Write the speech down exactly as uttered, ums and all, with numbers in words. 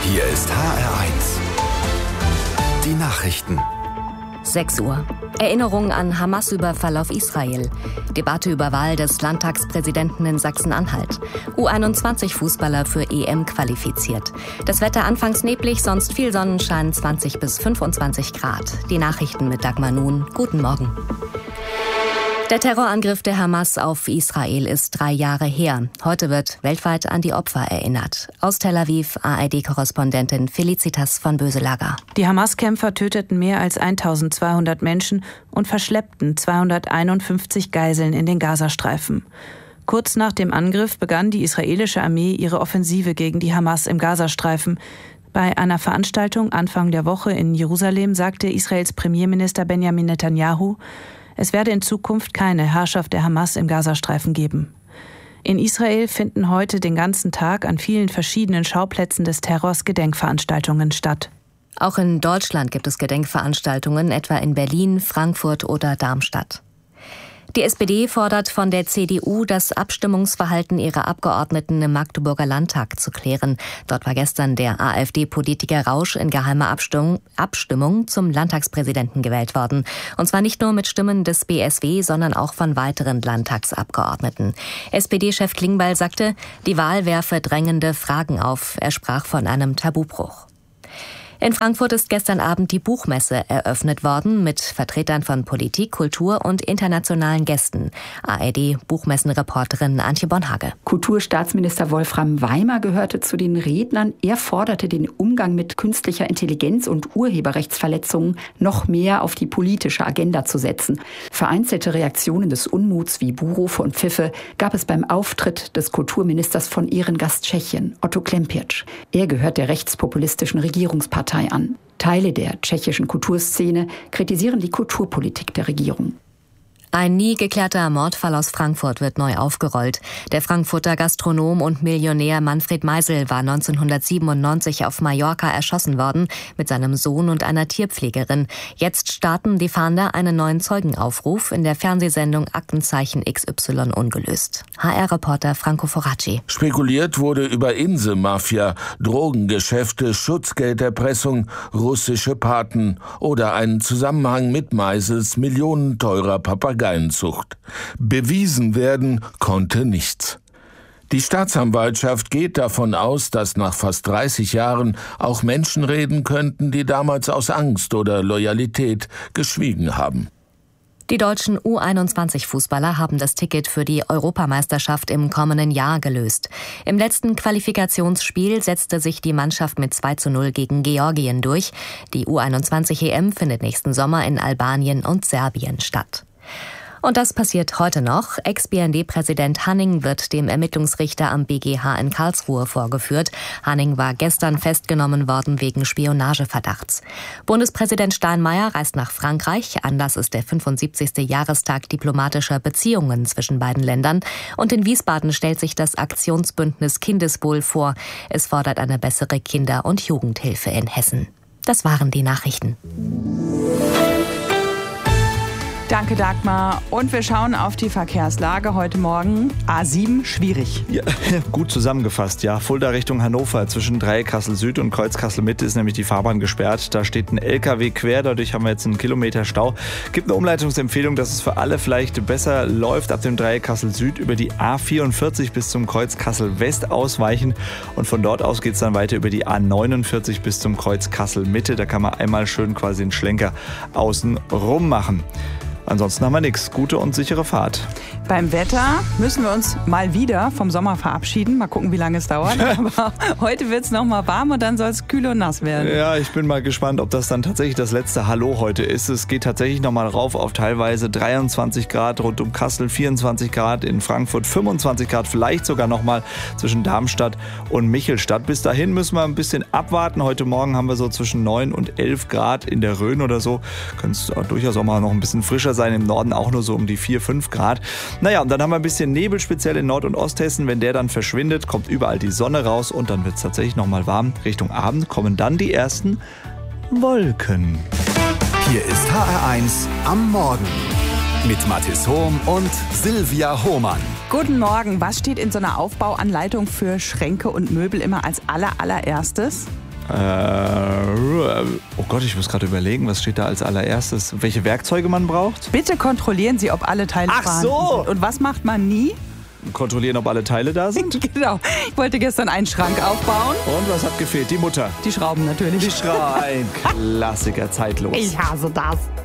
Hier ist H R eins. Die Nachrichten. sechs Uhr. Erinnerung an Hamas-Überfall auf Israel. Debatte über Wahl des Landtagspräsidenten in Sachsen-Anhalt. U einundzwanzig Fußballer für E M qualifiziert. Das Wetter anfangs neblig, sonst viel Sonnenschein, zwanzig bis fünfundzwanzig Grad. Die Nachrichten mit Dagmar Nun. Guten Morgen. Der Terrorangriff der Hamas auf Israel ist drei Jahre her. Heute wird weltweit an die Opfer erinnert. Aus Tel Aviv A R D-Korrespondentin Felicitas von Böselager. Die Hamas-Kämpfer töteten mehr als eintausendzweihundert Menschen und verschleppten zweihunderteinundfünfzig Geiseln in den Gazastreifen. Kurz nach dem Angriff begann die israelische Armee ihre Offensive gegen die Hamas im Gazastreifen. Bei einer Veranstaltung Anfang der Woche in Jerusalem sagte Israels Premierminister Benjamin Netanyahu, es werde in Zukunft keine Herrschaft der Hamas im Gazastreifen geben. In Israel finden heute den ganzen Tag an vielen verschiedenen Schauplätzen des Terrors Gedenkveranstaltungen statt. Auch in Deutschland gibt es Gedenkveranstaltungen, etwa in Berlin, Frankfurt oder Darmstadt. Die S P D fordert von der C D U, das Abstimmungsverhalten ihrer Abgeordneten im Magdeburger Landtag zu klären. Dort war gestern der AfD-Politiker Rausch in geheimer Abstimmung, Abstimmung zum Landtagspräsidenten gewählt worden. Und zwar nicht nur mit Stimmen des B S W, sondern auch von weiteren Landtagsabgeordneten. S P D-Chef Klingbeil sagte, die Wahl werfe drängende Fragen auf. Er sprach von einem Tabubruch. In Frankfurt ist gestern Abend die Buchmesse eröffnet worden mit Vertretern von Politik, Kultur und internationalen Gästen. A R D-Buchmessenreporterin Antje Bonhage. Kulturstaatsminister Wolfram Weimer gehörte zu den Rednern. Er forderte den Umgang mit künstlicher Intelligenz und Urheberrechtsverletzungen noch mehr auf die politische Agenda zu setzen. Vereinzelte Reaktionen des Unmuts wie Buhrufe und Pfiffe gab es beim Auftritt des Kulturministers von Ehrengast Tschechien, Otto Klempiec. Er gehört der rechtspopulistischen Regierungspartei an. Teile der tschechischen Kulturszene kritisieren die Kulturpolitik der Regierung. Ein nie geklärter Mordfall aus Frankfurt wird neu aufgerollt. Der Frankfurter Gastronom und Millionär Manfred Meisel war neunzehnhundertsiebenundneunzig auf Mallorca erschossen worden mit seinem Sohn und einer Tierpflegerin. Jetzt starten die Fahnder einen neuen Zeugenaufruf in der Fernsehsendung Aktenzeichen X Y ungelöst. H R-Reporter Franco Foracci. Spekuliert wurde über Inselmafia, Drogengeschäfte, Schutzgelderpressung, russische Paten oder einen Zusammenhang mit Meisels millionenteurer Papagei. Zucht. Bewiesen werden konnte nichts. Die Staatsanwaltschaft geht davon aus, dass nach fast dreißig Jahren auch Menschen reden könnten, die damals aus Angst oder Loyalität geschwiegen haben. Die deutschen U einundzwanzig Fußballer haben das Ticket für die Europameisterschaft im kommenden Jahr gelöst. Im letzten Qualifikationsspiel setzte sich die Mannschaft mit zwei zu null gegen Georgien durch. Die U einundzwanzig E M findet nächsten Sommer in Albanien und Serbien statt. Und das passiert heute noch. Ex-B N D-Präsident Hanning wird dem Ermittlungsrichter am B G H in Karlsruhe vorgeführt. Hanning war gestern festgenommen worden wegen Spionageverdachts. Bundespräsident Steinmeier reist nach Frankreich. Anlass ist der fünfundsiebzigste Jahrestag diplomatischer Beziehungen zwischen beiden Ländern. Und in Wiesbaden stellt sich das Aktionsbündnis Kindeswohl vor. Es fordert eine bessere Kinder- und Jugendhilfe in Hessen. Das waren die Nachrichten. Danke, Dagmar. Und wir schauen auf die Verkehrslage heute Morgen. A sieben, schwierig. Ja, gut zusammengefasst, ja. Fulda Richtung Hannover. Zwischen Dreieckhassel Süd und Kreuzkassel Mitte ist nämlich die Fahrbahn gesperrt. Da steht ein L K W quer, dadurch haben wir jetzt einen Kilometer Stau. Gibt eine Umleitungsempfehlung, dass es für alle vielleicht besser läuft, ab dem Dreieckhassel Süd über die A vierundvierzig bis zum Kreuz Kassel West ausweichen. Und von dort aus geht es dann weiter über die A neunundvierzig bis zum Kreuz Kassel Mitte. Da kann man einmal schön quasi einen Schlenker außen rum machen. Ansonsten haben wir nichts. Gute und sichere Fahrt. Beim Wetter müssen wir uns mal wieder vom Sommer verabschieden. Mal gucken, wie lange es dauert. Aber heute wird es noch mal warm und dann soll es kühl und nass werden. Ja, ich bin mal gespannt, ob das dann tatsächlich das letzte Hallo heute ist. Es geht tatsächlich noch mal rauf auf teilweise dreiundzwanzig Grad rund um Kassel, vierundzwanzig Grad in Frankfurt, fünfundzwanzig Grad, vielleicht sogar noch mal zwischen Darmstadt und Michelstadt. Bis dahin müssen wir ein bisschen abwarten. Heute Morgen haben wir so zwischen neun und elf Grad in der Rhön oder so. Könnte es durchaus auch mal noch ein bisschen frischer sein. Im Norden auch nur so um die vier, fünf Grad. Naja, und dann haben wir ein bisschen Nebel, speziell in Nord- und Osthessen. Wenn der dann verschwindet, kommt überall die Sonne raus und dann wird es tatsächlich nochmal warm. Richtung Abend kommen dann die ersten Wolken. Hier ist H R eins am Morgen mit Mathis Hohm und Silvia Hohmann. Guten Morgen. Was steht in so einer Aufbauanleitung für Schränke und Möbel immer als aller, allererstes? Äh, oh Gott, ich muss gerade überlegen, was steht da als allererstes? Welche Werkzeuge man braucht? Bitte kontrollieren Sie, ob alle Teile Ach vorhanden so. sind. Und was macht man nie? Kontrollieren, ob alle Teile da sind. Genau. Ich wollte gestern einen Schrank aufbauen. Und was hat gefehlt? Die Mutter. Die Schrauben natürlich. Die Schrauben. Ein Klassiker, zeitlos. Ich hasse das.